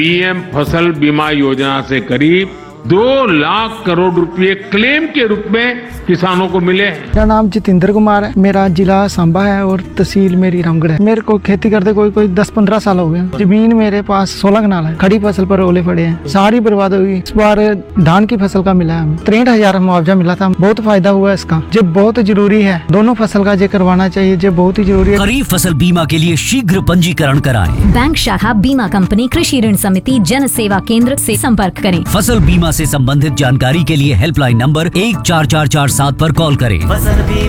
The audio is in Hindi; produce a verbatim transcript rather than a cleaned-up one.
पीएम फसल बीमा योजना से करीब दो लाख करोड़ रुपए क्लेम के रूप में किसानों को मिले हैं। मेरा नाम जितेंद्र कुमार है, मेरा जिला सांबा है और तहसील मेरी रामगढ़ है। मेरे को खेती करते कोई कोई दस पंद्रह साल हो गए। जमीन मेरे पास सोलह कनाल है, खड़ी फसल पर ओले पड़े हैं, सारी बर्बाद हुई। इस बार धान की फसल का मिला है हमें तिरसठ हजार मुआवजा मिला था, बहुत फायदा हुआ इसका। जो बहुत जरूरी है, दोनों फसल का जो करवाना चाहिए, जो बहुत ही जरूरी है। खरीफ फसल बीमा के लिए शीघ्र पंजीकरण कराएं। बैंक शाखा बीमा कंपनी कृषि ऋण समिति जन सेवा केंद्र से संपर्क करें। फसल बीमा से संबंधित जानकारी के लिए हेल्पलाइन नंबर एक चार चार चार सात पर कॉल करें। फसल बीमा